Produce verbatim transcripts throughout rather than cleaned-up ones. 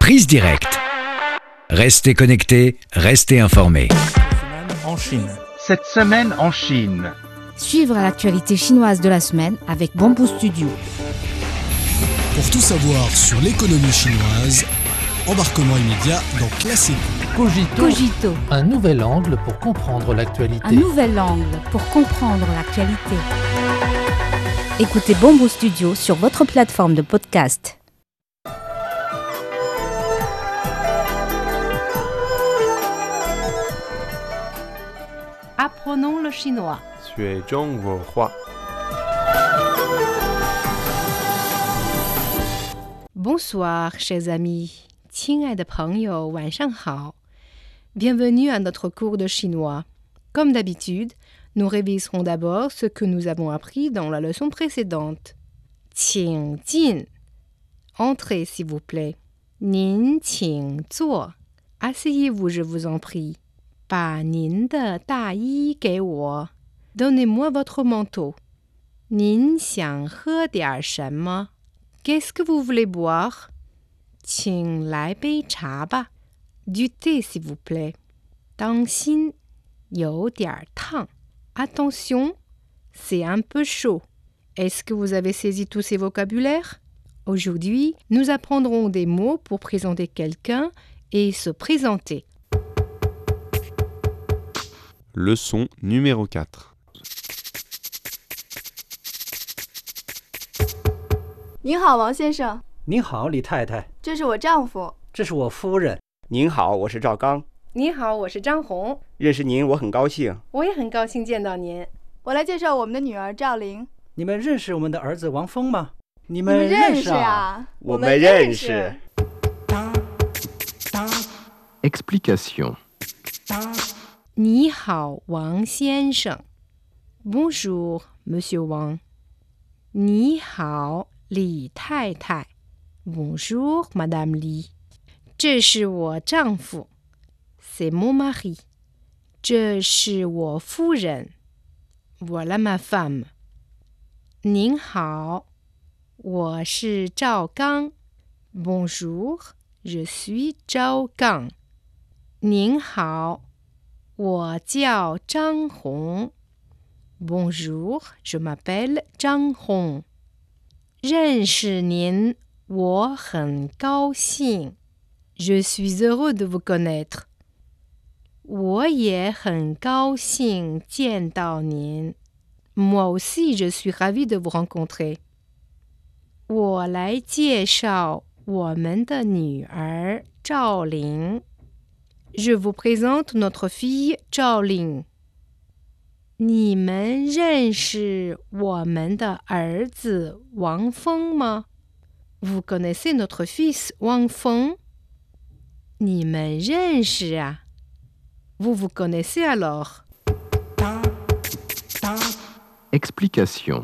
prise directe. Restez connectés, restez informés. En Chine. Cette semaine en Chine. Suivre l'actualité chinoise de la semaine avec Bamboo Studio. Pour tout savoir sur l'économie chinoise, embarquement immédiat dans Classique. Cogito. Cogito. Un nouvel angle pour comprendre l'actualité. Un nouvel angle pour comprendre l'actualité. Écoutez Bamboo Studio sur votre plateforme de podcast. Apprenons le chinois. 学中文化 Bonsoir, chers amis. 亲爱的朋友，晚上好。Bienvenue à notre cours de chinois. Comme d'habitude, nous réviserons d'abord ce que nous avons appris dans la leçon précédente. 请进. Entrez, s'il vous plaît. 您请坐. Asseyez-vous, je vous en prie. 把您的大衣给我. Donnez-moi votre manteau. 您想喝点什么? Qu'est-ce que vous voulez boire? 请来杯茶吧. Du thé, s'il vous plaît. 当心，有点烫. Attention, c'est un peu chaud. Est-ce que vous avez saisi tous ces vocabulaires? Aujourd'hui, nous apprendrons des mots pour présenter quelqu'un et se présenter. Leçon numéro quatre. 您好，王先生。 您好，李太太。 这是我丈夫。 这是我夫人。 您好，我是赵刚。 你好，我是张红。 认识您，我很高兴。 我也很高兴见到您。 我来介绍我们的女儿赵玲。 你们认识我们的儿子王峰吗？你们们认识啊？ 我们认识。 Explication. 你好，王先生。Bonjour, Monsieur Wang. 你好，李太太。Bonjour, Madame Li. 这是我丈夫。C'est mon mari. 这是我夫人。Voilà ma femme. 您好，我是赵刚。Bonjour, je suis 赵刚。您好，我叫张红。Bonjour, je m'appelle 张红。认识您，我很高兴。Je suis heureux de vous connaître. 我也很高兴见到您。Moi aussi, je suis ravie de vous rencontrer. 我来介绍我们的女儿赵玲。Je vous présente notre fille 赵玲。你们认识我们的儿子王峰吗？ Vous connaissez notre fils Wang Feng? 你们认识啊？ Vous vous connaissez alors? Explication.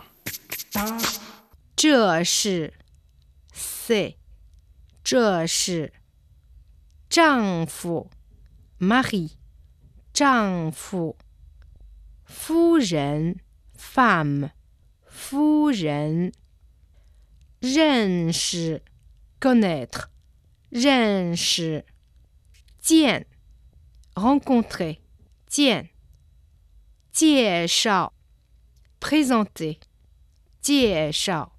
这是 c'est 这是丈夫 mari 丈夫夫人 femme 夫人认识 connaître 认识见 rencontrer 见介绍 présenter 介绍